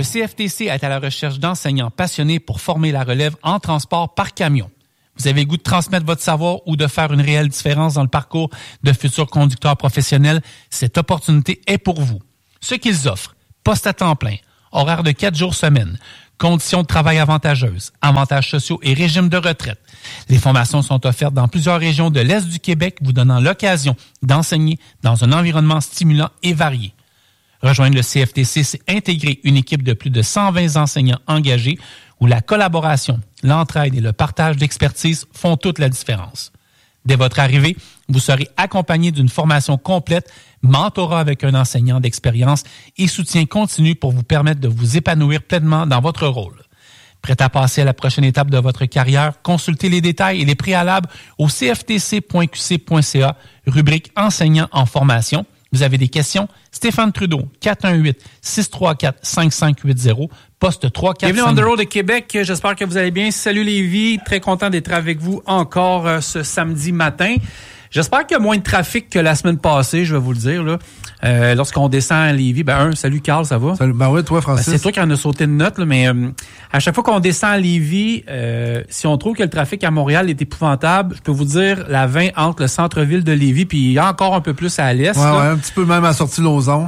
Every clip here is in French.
Le CFTC est à la recherche d'enseignants passionnés pour former la relève en transport par camion. Vous avez le goût de transmettre votre savoir ou de faire une réelle différence dans le parcours de futurs conducteurs professionnels? Cette opportunité est pour vous. Ce qu'ils offrent, poste à temps plein, horaire de 4 jours semaine, conditions de travail avantageuses, avantages sociaux et régime de retraite. Les formations sont offertes dans plusieurs régions de l'Est du Québec, vous donnant l'occasion d'enseigner dans un environnement stimulant et varié. Rejoindre le CFTC, c'est intégrer une équipe de plus de 120 enseignants engagés où la collaboration, l'entraide et le partage d'expertise font toute la différence. Dès votre arrivée, vous serez accompagné d'une formation complète, mentorat avec un enseignant d'expérience et soutien continu pour vous permettre de vous épanouir pleinement dans votre rôle. Prêt à passer à la prochaine étape de votre carrière? Consultez les détails et les préalables au cftc.qc.ca, rubrique enseignants en formation. Vous avez des questions? Stéphane Trudeau, 418-634-5580, poste 345. Bienvenue on the road de Québec. J'espère que vous allez bien. Salut Lévis. Très content d'être avec vous encore ce samedi matin. J'espère qu'il y a moins de trafic que la semaine passée, je vais vous le dire, là. Lorsqu'on descend à Lévis, salut Carl, ça va? Salut, oui, toi, Francis. C'est toi qui en as sauté une note, là, mais à chaque fois qu'on descend à Lévis, si on trouve que le trafic à Montréal est épouvantable, je peux vous dire, la 20 entre le centre-ville de Lévis, puis il y a encore un peu plus à l'est. Ouais, un petit peu même à sortie Lauson.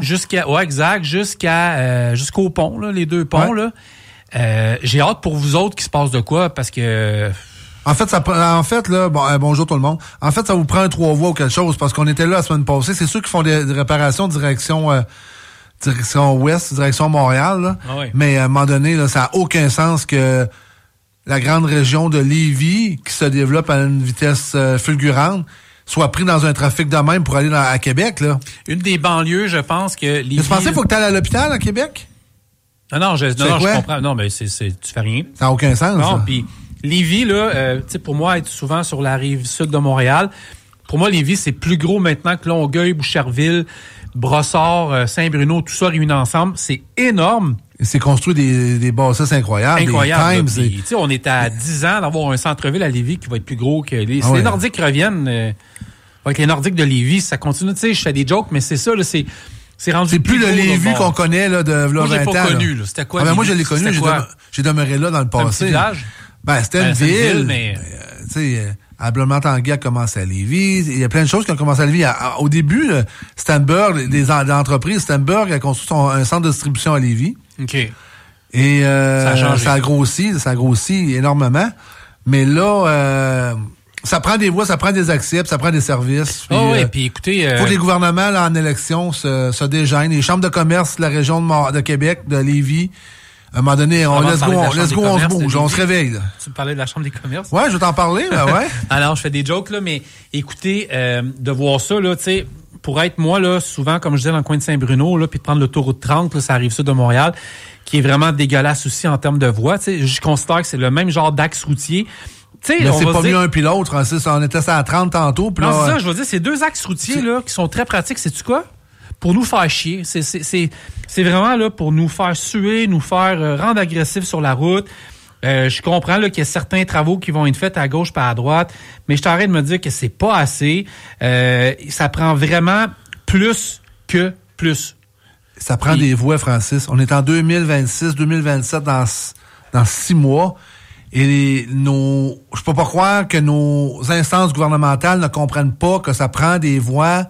Jusqu'au pont, là, les deux ponts, là. J'ai hâte pour vous autres qu'il se passe de quoi, parce que... bonjour tout le monde. En fait, ça vous prend un 3 voies ou quelque chose parce qu'on était là la semaine passée. C'est ceux qui font des réparations direction ouest, direction Montréal. Là. Ah oui. Mais à un moment donné, là, ça n'a aucun sens que la grande région de Lévis, qui se développe à une vitesse fulgurante, soit pris dans un trafic de même pour aller à Québec. Là. Une des banlieues, je pense que Lévis... Tu pensais qu'il faut que tu ailles à l'hôpital à Québec? Non, je comprends. Non, mais tu fais rien. Ça n'a aucun sens. Non, puis... Lévis, là, pour moi, être souvent sur la rive sud de Montréal, pour moi, Lévis, c'est plus gros maintenant que Longueuil, Boucherville, Brossard, Saint-Bruno, tout ça réuni ensemble. C'est énorme. C'est construit des bassesses incroyables. Incroyable. On est à 10 ans d'avoir un centre-ville à Lévis qui va être plus gros que les... Si les Nordiques reviennent, avec les Nordiques de Lévis, ça continue. Tu sais, je fais des jokes, mais c'est ça, là, c'est rendu. C'est plus le Lévis qu'on connaît, là, de 20 ans. Moi, je l'ai pas connu, là. C'était quoi? Moi, je l'ai connu. J'ai demeuré là dans le passé. Un petit village? C'était une ville, mais... tu sais, Ablomat-Tanguy a commencé à Lévis. Il y a plein de choses qui ont commencé à Lévis. Au début, Stenberg, les entreprises, Stenberg a construit un centre de distribution à Lévis. OK. Et ça a grossi énormément. Mais là, ça prend des voies, ça prend des accès, ça prend des services. Puis écoutez... faut que les gouvernements, là, en élection, se dégênent. Les chambres de commerce de la région de Québec, de Lévis... À un moment donné, on se bouge, on se réveille. Là. Tu me parlais de la Chambre des commerces? Ouais, je vais t'en parler, ouais. Alors, je fais des jokes, là, mais écoutez, de voir ça, là, tu sais, pour être moi, là, souvent, comme je disais, dans le coin de Saint-Bruno, là, puis de prendre l'autoroute 30, là, ça arrive sud de Montréal, qui est vraiment dégueulasse aussi en termes de voies, tu sais, je considère que c'est le même genre d'axe routier. Mais c'est pas mieux un puis l'autre, Francis. On était à 30 tantôt. Non, c'est ça, je veux dire, c'est deux axes routiers, là, qui sont très pratiques. Sais-tu quoi? Pour nous faire chier. C'est vraiment là pour nous faire suer, nous faire rendre agressifs sur la route. Je comprends là qu'il y a certains travaux qui vont être faits à gauche pas à droite, mais je t'arrête de me dire que c'est pas assez. Ça prend vraiment plus que plus. Ça prend des voies, Francis. On est en 2026, 2027 dans 6 mois. Et je peux pas croire que nos instances gouvernementales ne comprennent pas que ça prend des voies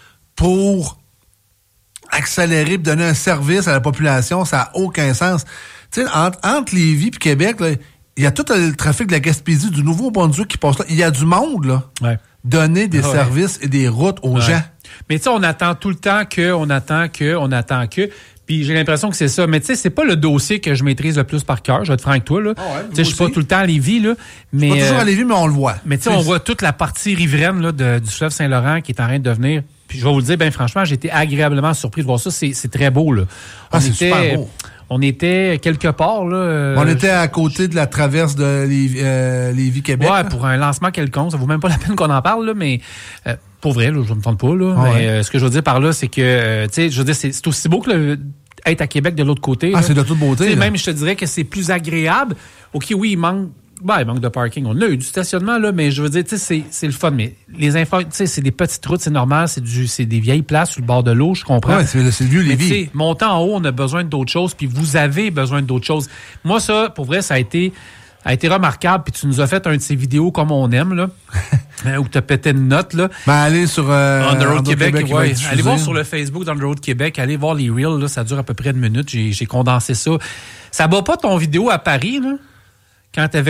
pour accélérer et donner un service à la population. Ça n'a aucun sens. Tu sais, entre Lévis et Québec, il y a tout le trafic de la Gaspésie, du Nouveau-Brunswick qui passe là. Il y a du monde, là. Ouais. Donner des services et des routes aux gens. Mais tu sais, on attend tout le temps on attend que. Puis j'ai l'impression que c'est ça. Mais tu sais, c'est pas le dossier que je maîtrise le plus par cœur. Je vais être franc avec toi, là. Tu sais, je suis pas tout le temps à Lévis, là. Mais, pas toujours à Lévis, mais on le voit. Mais tu sais, on voit toute la partie riveraine, là, du fleuve Saint-Laurent qui est en train de devenir... Puis je vais vous le dire, bien franchement, j'ai été agréablement surpris de voir ça. C'est très beau, là. C'est super beau. On était quelque part, là. On était à côté de la traverse de Lévis-Québec. Ouais, pour un lancement quelconque. Ça vaut même pas la peine qu'on en parle, là, mais pour vrai, là, je me tente pas, là. Mais ce que je veux dire par là, c'est que, tu sais, je veux dire, c'est aussi beau que être à Québec de l'autre côté. C'est de toute beauté. Même, je te dirais que c'est plus agréable. OK, oui, il manque Ben, manque de parking. On a eu du stationnement, là, mais je veux dire, tu sais, c'est le fun. Mais les infos, tu sais, c'est des petites routes, c'est normal, c'est des vieilles places sur le bord de l'eau, je comprends. Ouais, c'est le vieux Lévis. Mais tu sais, montant en haut, on a besoin d'autres choses, puis vous avez besoin d'autres choses. Moi, ça, pour vrai, ça a été remarquable, puis tu nous as fait un de ces vidéos comme on aime, là, où tu as pété une note, là. Ben, allez sur On the Road Québec, ouais. Allez voir sur le Facebook d'On the Road Québec, allez voir les Reels, là, ça dure à peu près une minute, j'ai condensé ça. Ça bat pas ton vidéo à Paris, là, quand t'avais